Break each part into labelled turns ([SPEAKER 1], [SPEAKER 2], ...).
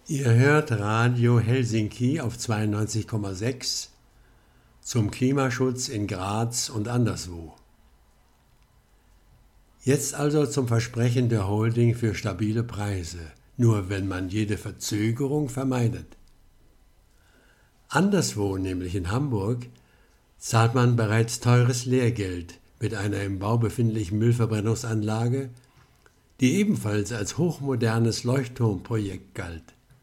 [SPEAKER 1] Ihr hört Radio Helsinki auf 92,6 zum Klimaschutz in Graz und anderswo. Jetzt also zum Versprechen der Holding für stabile Preise, nur wenn man jede Verzögerung vermeidet. Anderswo, nämlich in Hamburg, zahlt man bereits teures Lehrgeld mit einer im Bau befindlichen Müllverbrennungsanlage, die ebenfalls als hochmodernes Leuchtturmprojekt galt.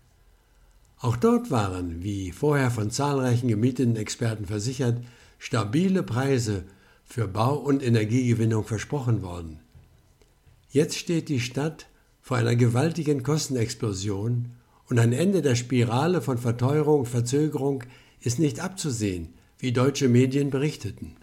[SPEAKER 1] Auch dort waren, wie vorher von zahlreichen gemieteten Experten versichert, stabile Preise für Bau- und Energiegewinnung versprochen worden. Jetzt steht die Stadt vor einer gewaltigen Kostenexplosion und ein Ende der Spirale von Verteuerung und Verzögerung ist nicht abzusehen, wie deutsche Medien berichteten.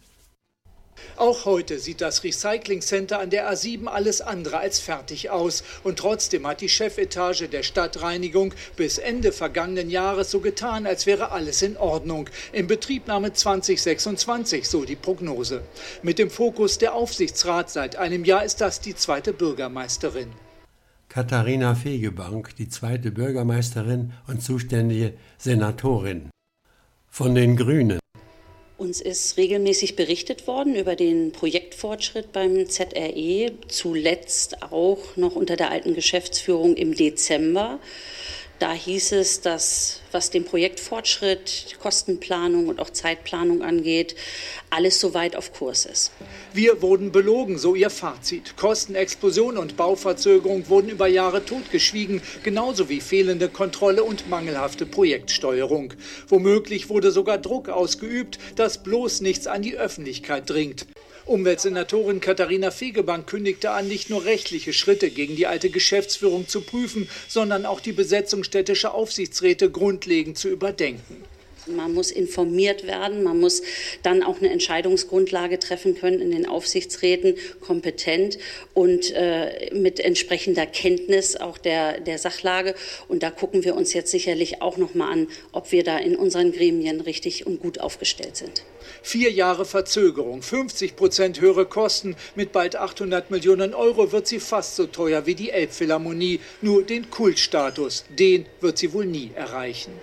[SPEAKER 2] Auch heute sieht das Recycling-Center an der A7 alles andere als fertig aus. Und trotzdem hat die Chefetage der Stadtreinigung bis Ende vergangenen Jahres so getan, als wäre alles in Ordnung. Inbetriebnahme 2026, so die Prognose. Mit dem Fokus der Aufsichtsrat. Seit einem Jahr ist das die zweite Bürgermeisterin.
[SPEAKER 1] Katharina Fegebank, die zweite Bürgermeisterin und zuständige Senatorin von den Grünen.
[SPEAKER 3] Uns ist regelmäßig berichtet worden über den Projektfortschritt beim ZRE, zuletzt auch noch unter der alten Geschäftsführung im Dezember. Da hieß es, dass, was den Projektfortschritt, Kostenplanung und auch Zeitplanung angeht, alles soweit auf Kurs ist.
[SPEAKER 2] Wir wurden belogen, so ihr Fazit. Kostenexplosion und Bauverzögerung wurden über Jahre totgeschwiegen, genauso wie fehlende Kontrolle und mangelhafte Projektsteuerung. Womöglich wurde sogar Druck ausgeübt, dass bloß nichts an die Öffentlichkeit dringt. Umweltsenatorin Katharina Fegebank kündigte an, nicht nur rechtliche Schritte gegen die alte Geschäftsführung zu prüfen, sondern auch die Besetzung städtischer Aufsichtsräte grundlegend zu überdenken.
[SPEAKER 3] Man muss informiert werden, man muss dann auch eine Entscheidungsgrundlage treffen können in den Aufsichtsräten, kompetent und mit entsprechender Kenntnis auch der Sachlage. Und da gucken wir uns jetzt sicherlich auch noch mal an, ob wir da in unseren Gremien richtig und gut aufgestellt sind.
[SPEAKER 2] 4 Jahre Verzögerung, 50% höhere Kosten. Mit bald 800 Millionen Euro wird sie fast so teuer wie die Elbphilharmonie. Nur den Kultstatus, den wird sie wohl nie erreichen.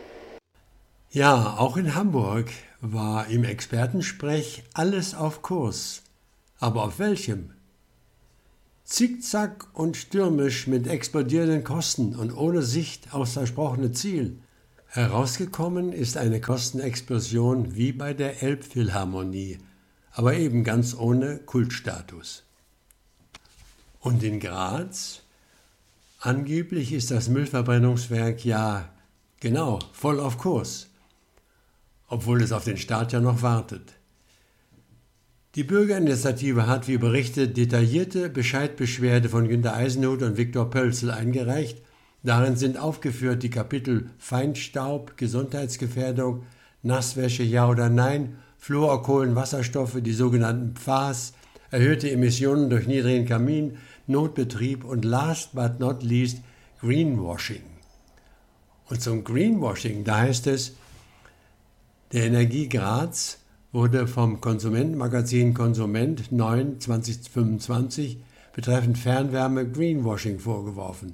[SPEAKER 1] Ja, auch in Hamburg war im Expertensprech alles auf Kurs. Aber auf welchem? Zickzack und stürmisch mit explodierenden Kosten und ohne Sicht aufs versprochene Ziel. Herausgekommen ist eine Kostenexplosion wie bei der Elbphilharmonie, aber eben ganz ohne Kultstatus. Und in Graz? Angeblich ist das Müllverbrennungswerk ja genau voll auf Kurs, obwohl es auf den Start ja noch wartet. Die Bürgerinitiative hat, wie berichtet, detaillierte Bescheidbeschwerde von Günter Eisenhut und Viktor Pölzl eingereicht. Darin sind aufgeführt die Kapitel Feinstaub, Gesundheitsgefährdung, Nasswäsche, ja oder nein, Fluor, Kohlenwasserstoffe, die sogenannten PFAS, erhöhte Emissionen durch niedrigen Kamin, Notbetrieb und last but not least Greenwashing. Und zum Greenwashing, da heißt es, der Energie Graz wurde vom Konsumentenmagazin Konsument 9/2025 betreffend Fernwärme Greenwashing vorgeworfen.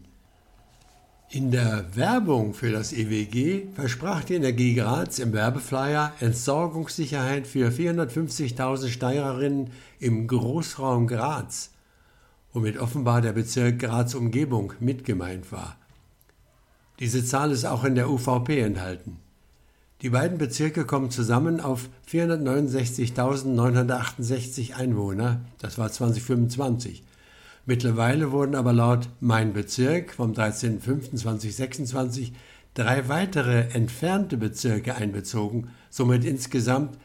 [SPEAKER 1] In der Werbung für das EWG versprach die Energie Graz im Werbeflyer Entsorgungssicherheit für 450.000 Steirerinnen im Großraum Graz, womit offenbar der Bezirk Graz-Umgebung mit gemeint war. Diese Zahl ist auch in der UVP enthalten. Die beiden Bezirke kommen zusammen auf 469.968 Einwohner, das war 2025. Mittlerweile wurden aber laut Mein Bezirk vom 13.05.2026 3 weitere entfernte Bezirke einbezogen, somit insgesamt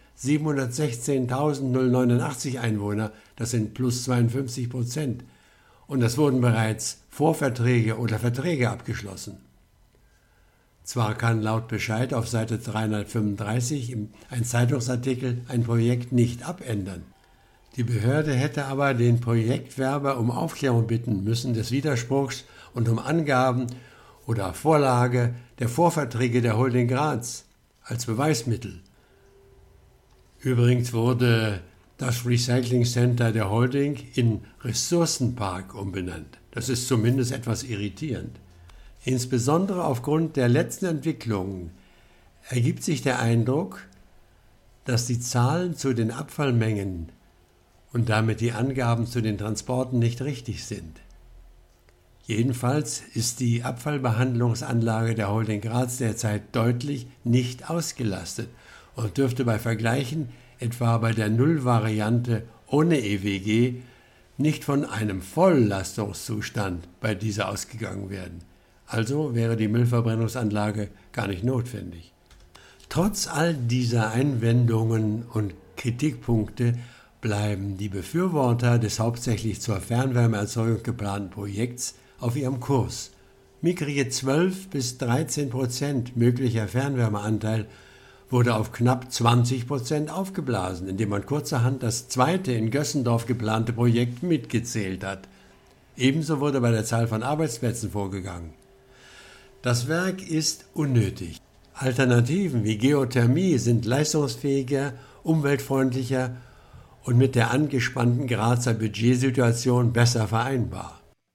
[SPEAKER 1] 716.089 Einwohner, das sind plus 52%. Und es wurden bereits Vorverträge oder Verträge abgeschlossen. Zwar kann laut Bescheid auf Seite 335 ein Zeitungsartikel ein Projekt nicht abändern. Die Behörde hätte aber den Projektwerber um Aufklärung bitten müssen des Widerspruchs und um Angaben oder Vorlage der Vorverträge der Holding Graz als Beweismittel. Übrigens wurde das Recycling Center der Holding in Ressourcenpark umbenannt. Das ist zumindest etwas irritierend. Insbesondere aufgrund der letzten Entwicklungen ergibt sich der Eindruck, dass die Zahlen zu den Abfallmengen und damit die Angaben zu den Transporten nicht richtig sind. Jedenfalls ist die Abfallbehandlungsanlage der Holding Graz derzeit deutlich nicht ausgelastet und dürfte bei Vergleichen etwa bei der Null-Variante ohne EWG nicht von einem Volllastungszustand bei dieser ausgegangen werden. Also wäre die Müllverbrennungsanlage gar nicht notwendig. Trotz all dieser Einwendungen und Kritikpunkte bleiben die Befürworter des hauptsächlich zur Fernwärmeerzeugung geplanten Projekts auf ihrem Kurs. Mickrige 12-13% möglicher Fernwärmeanteil wurde auf knapp 20% aufgeblasen, indem man kurzerhand das zweite in Gössendorf geplante Projekt mitgezählt hat. Ebenso wurde bei der Zahl von Arbeitsplätzen vorgegangen. Das Werk ist unnötig. Alternativen wie Geothermie sind leistungsfähiger, umweltfreundlicher und mit der angespannten Grazer Budgetsituation besser vereinbar.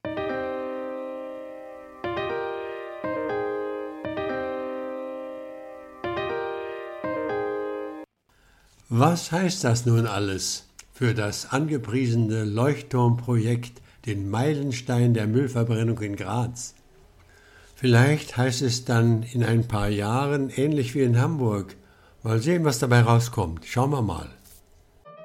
[SPEAKER 1] Was heißt das nun alles für das angepriesene Leuchtturmprojekt, den Meilenstein der Müllverbrennung in Graz? Vielleicht heißt es dann in ein paar Jahren ähnlich wie in Hamburg. Mal sehen, was dabei rauskommt. Schauen wir mal.